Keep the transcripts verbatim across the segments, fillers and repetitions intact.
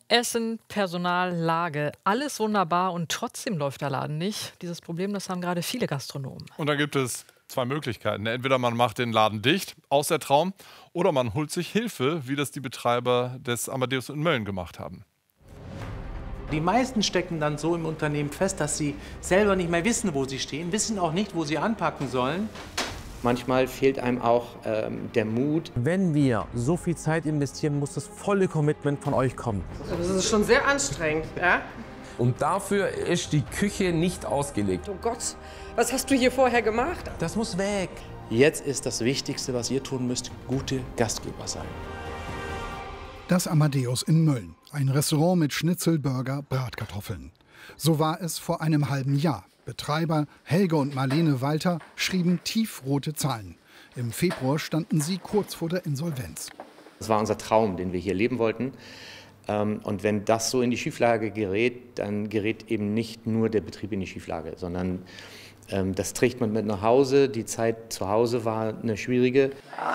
Essen, Personal, Lage, alles wunderbar und trotzdem läuft der Laden nicht. Dieses Problem, das haben gerade viele Gastronomen. Und dann gibt es zwei Möglichkeiten. Entweder man macht den Laden dicht, aus der Traum, oder man holt sich Hilfe, wie das die Betreiber des Amadeus in Mölln gemacht haben. Die meisten stecken dann so im Unternehmen fest, dass sie selber nicht mehr wissen, wo sie stehen, wissen auch nicht, wo sie anpacken sollen. Manchmal fehlt einem auch ähm, der Mut. Wenn wir so viel Zeit investieren, muss das volle Commitment von euch kommen. Das ist schon sehr anstrengend, ja? Und dafür ist die Küche nicht ausgelegt. Oh Gott, was hast du hier vorher gemacht? Das muss weg. Jetzt ist das Wichtigste, was ihr tun müsst, gute Gastgeber sein. Das Amadeus in Mölln. Ein Restaurant mit Schnitzel, Burger, Bratkartoffeln. So war es vor einem halben Jahr. Betreiber Helge und Marlene Walter schrieben tiefrote Zahlen. Im Februar standen sie kurz vor der Insolvenz. Das war unser Traum, den wir hier leben wollten. Und wenn das so in die Schieflage gerät, dann gerät eben nicht nur der Betrieb in die Schieflage, sondern das trägt man mit nach Hause. Die Zeit zu Hause war eine schwierige.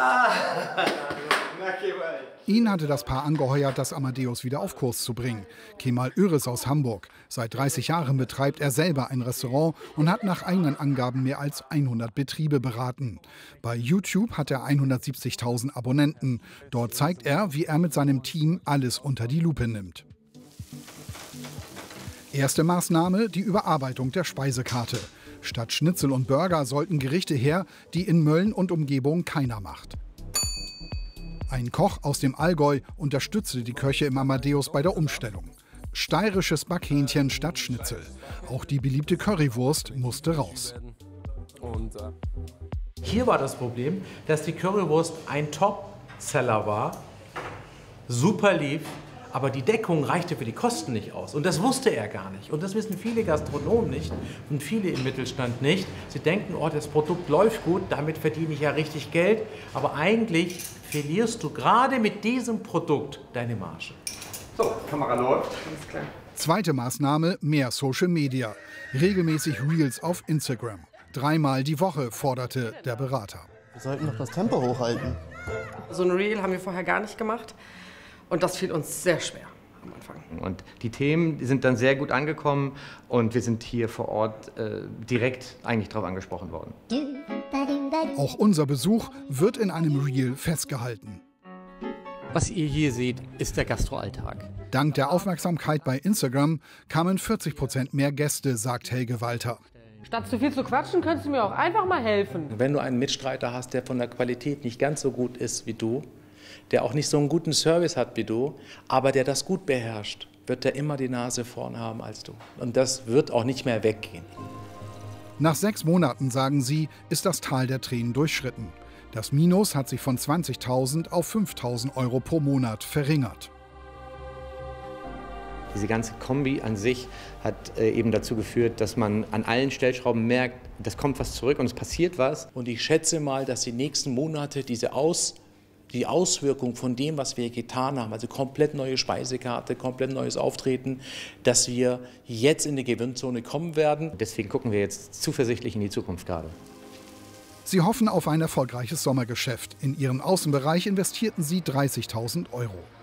Ihn hatte das Paar angeheuert, das Amadeus wieder auf Kurs zu bringen. Kemal Öres aus Hamburg. Seit dreißig Jahren betreibt er selber ein Restaurant und hat nach eigenen Angaben mehr als hundert Betriebe beraten. Bei YouTube hat er hundertsiebzigtausend Abonnenten. Dort zeigt er, wie er mit seinem Team alles unter die Lupe nimmt. Erste Maßnahme, die Überarbeitung der Speisekarte. Statt Schnitzel und Burger sollten Gerichte her, die in Mölln und Umgebung keiner macht. Ein Koch aus dem Allgäu unterstützte die Köche im Amadeus bei der Umstellung. Steirisches Backhähnchen statt Schnitzel. Auch die beliebte Currywurst musste raus. Hier war das Problem, dass die Currywurst ein Top-Seller war, super lief, aber die Deckung reichte für die Kosten nicht aus. Und das wusste er gar nicht. Und das wissen viele Gastronomen nicht und viele im Mittelstand nicht. Sie denken, oh, das Produkt läuft gut, damit verdiene ich ja richtig Geld. Aber eigentlich verlierst du gerade mit diesem Produkt deine Marge. So, Kamera läuft. Alles klar. Zweite Maßnahme, mehr Social Media. Regelmäßig Reels auf Instagram. Dreimal die Woche, forderte der Berater. Wir sollten doch das Tempo hochhalten. So ein Reel haben wir vorher gar nicht gemacht. Und das fiel uns sehr schwer am Anfang. Und die Themen sind dann sehr gut angekommen und wir sind hier vor Ort äh, direkt eigentlich darauf angesprochen worden. Auch unser Besuch wird in einem Reel festgehalten. Was ihr hier seht, ist der Gastroalltag. Dank der Aufmerksamkeit bei Instagram kamen vierzig Prozent mehr Gäste, sagt Helge Walter. Statt zu viel zu quatschen, könntest du mir auch einfach mal helfen. Wenn du einen Mitstreiter hast, der von der Qualität nicht ganz so gut ist wie du, der auch nicht so einen guten Service hat wie du, aber der das gut beherrscht, wird er immer die Nase vorn haben als du. Und das wird auch nicht mehr weggehen. Nach sechs Monaten, sagen sie, ist das Tal der Tränen durchschritten. Das Minus hat sich von zwanzigtausend auf fünftausend Euro pro Monat verringert. Diese ganze Kombi an sich hat äh, eben dazu geführt, dass man an allen Stellschrauben merkt, das kommt was zurück und es passiert was. Und ich schätze mal, dass die nächsten Monate diese Aus die Auswirkung von dem, was wir getan haben, also komplett neue Speisekarte, komplett neues Auftreten, dass wir jetzt in die Gewinnzone kommen werden. Deswegen gucken wir jetzt zuversichtlich in die Zukunft gerade. Sie hoffen auf ein erfolgreiches Sommergeschäft. In ihrem Außenbereich investierten sie dreißigtausend Euro.